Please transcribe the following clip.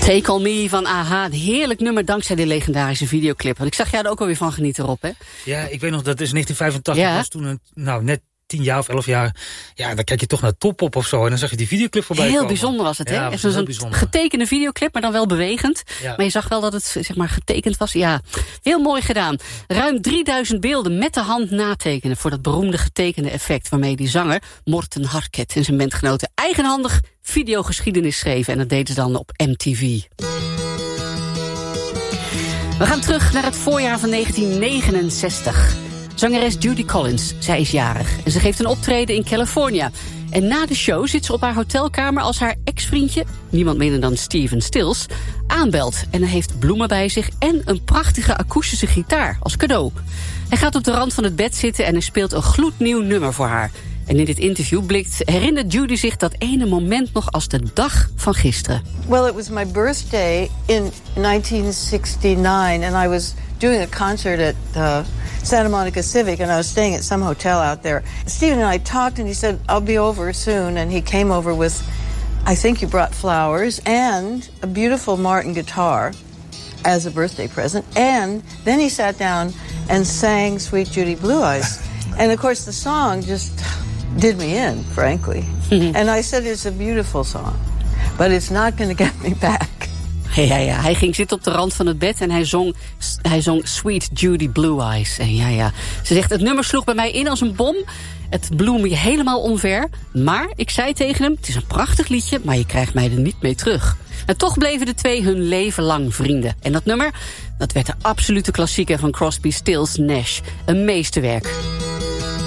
Take On Me van A.H. Een heerlijk nummer dankzij die legendarische videoclip. Want ik zag jij er ook alweer van genieten, Rob, hè? Ja, ik weet nog, dat is 1985. Ja. Was toen net 10 jaar of 11 jaar. Ja, dan kijk je toch naar Top-Op of zo. En dan zag je die videoclip voorbij Heel komen. bijzonder was het, hè? Ja, Echt zo'n getekende videoclip, maar dan wel bewegend. Ja. Maar je zag wel dat het, zeg maar, getekend was. Ja, heel mooi gedaan. Ruim 3000 beelden met de hand natekenen voor dat beroemde getekende effect waarmee die zanger Morten Harket en zijn bandgenoten eigenhandig videogeschiedenis schreven. En dat deden ze dan op MTV. We gaan terug naar het voorjaar van 1969. Zangeres Judy Collins, zij is jarig en ze geeft een optreden in California. En na de show zit ze op haar hotelkamer als haar ex-vriendje, niemand minder dan Steven Stills, aanbelt. En hij heeft bloemen bij zich en een prachtige akoestische gitaar als cadeau. Hij gaat op de rand van het bed zitten en hij speelt een gloednieuw nummer voor haar. En in dit interview herinnert Judy zich dat ene moment nog als de dag van gisteren. Well, it was my birthday in 1969 and I was doing a concert at Santa Monica Civic and I was staying at some hotel out there. Steven and I talked and he said, I'll be over soon. And he came over with, I think you brought flowers and a beautiful Martin guitar as a birthday present. And then he sat down and sang Sweet Judy Blue Eyes. And of course the song just did me in, frankly. And I said, it's a beautiful song, but it's not going to get me back. Ja, hij ging zitten op de rand van het bed en hij zong Sweet Judy Blue Eyes. En ja, ze zegt, het nummer sloeg bij mij in als een bom. Het bloem je helemaal omver. Maar ik zei tegen hem, het is een prachtig liedje, maar je krijgt mij er niet mee terug. En toch bleven de twee hun leven lang vrienden. En dat nummer, dat werd de absolute klassieker van Crosby, Stills, Nash. Een meesterwerk.